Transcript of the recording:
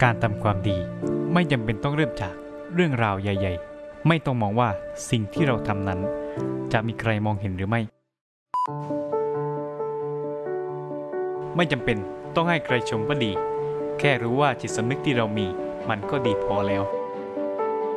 การทำความดีไม่จำเป็นต้องเริ่มจากเรื่องราวใหญ่ๆไม่ต้องมองว่าสิ่งที่เราทำนั้นจะมีใครมองเห็นหรือไม่ไม่จำเป็นต้องให้ใครชมว่าดีแค่รู้ว่าจิตสำนึกที่เรามีมันก็ดีพอแล้ว